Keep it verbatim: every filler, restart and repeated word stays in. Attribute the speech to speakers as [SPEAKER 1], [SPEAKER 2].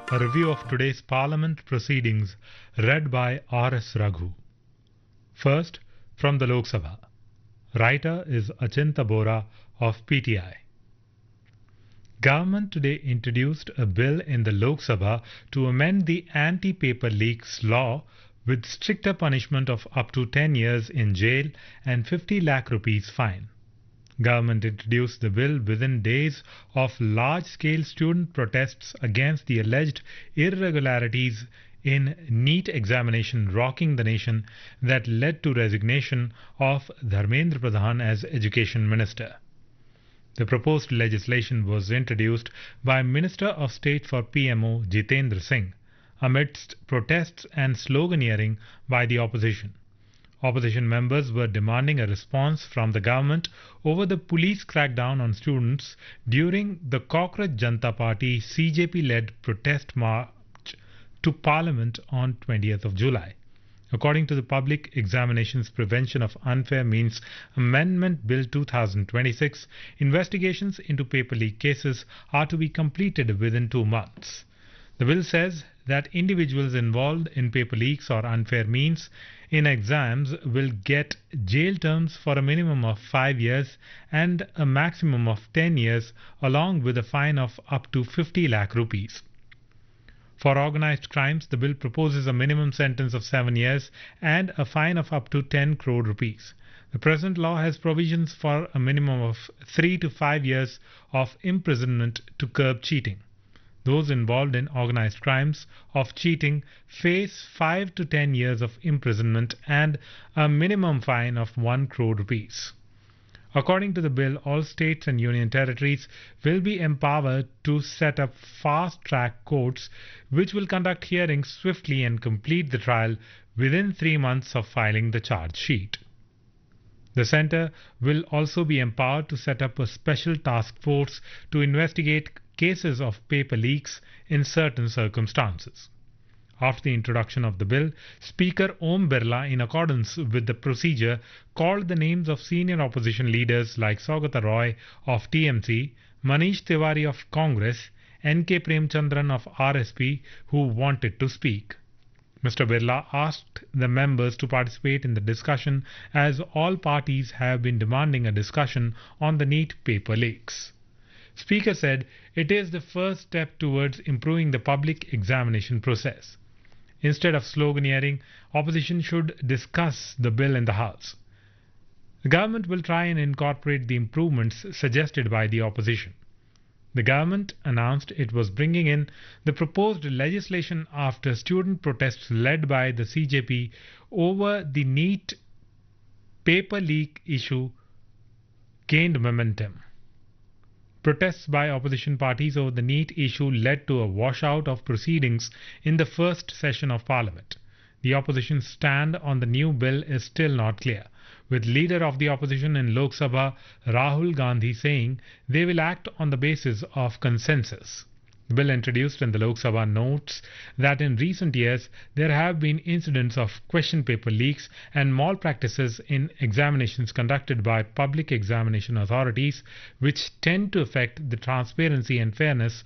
[SPEAKER 1] A review of today's Parliament proceedings read by R S Raghu. First, from the Lok Sabha. Writer is Achinta Bora of P T I. Government today introduced a bill in the Lok Sabha to amend the anti-paper leaks law with stricter punishment of up to ten years in jail and fifty lakh rupees fine. Government introduced the bill within days of large-scale student protests against the alleged irregularities in NEET examination rocking the nation that led to resignation of Dharmendra Pradhan as Education Minister. The proposed legislation was introduced by Minister of State for P M O Jitendra Singh amidst protests and sloganeering by the opposition. Opposition members were demanding a response from the government over the police crackdown on students during the Cockroach Janata Party C J P-led protest march to Parliament on twentieth of July. According to the Public Examinations Prevention of Unfair Means Amendment Bill two thousand twenty-six, investigations into paper leak cases are to be completed within two months. The bill says that individuals involved in paper leaks or unfair means in exams will get jail terms for a minimum of five years and a maximum of ten years, along with a fine of up to fifty lakh rupees. For organized crimes, the bill proposes a minimum sentence of seven years and a fine of up to ten crore rupees. The present law has provisions for a minimum of three to five years of imprisonment to curb cheating. Those involved in organized crimes of cheating face five to ten years of imprisonment and a minimum fine of one crore rupees. According to the bill, all states and union territories will be empowered to set up fast-track courts which will conduct hearings swiftly and complete the trial within three months of filing the charge sheet. The centre will also be empowered to set up a special task force to investigate cases of paper leaks in certain circumstances. After the introduction of the bill, Speaker Om Birla, in accordance with the procedure, called the names of senior opposition leaders like Saugata Roy of T M C, Manish Tiwari of Congress, N K Premchandran of R S P, who wanted to speak. Mister Birla asked the members to participate in the discussion as all parties have been demanding a discussion on the NEET paper leaks. Speaker said it is the first step towards improving the public examination process. Instead of sloganeering, opposition should discuss the bill in the House. The government will try and incorporate the improvements suggested by the opposition. The government announced it was bringing in the proposed legislation after student protests led by the C J P over the NEET paper leak issue gained momentum. Protests by opposition parties over the NEET issue led to a washout of proceedings in the first session of Parliament. The opposition's stand on the new bill is still not clear, with leader of the opposition in Lok Sabha, Rahul Gandhi, saying they will act on the basis of consensus. The bill introduced in the Lok Sabha notes that in recent years there have been incidents of question paper leaks and malpractices in examinations conducted by public examination authorities which tend to affect the transparency and fairness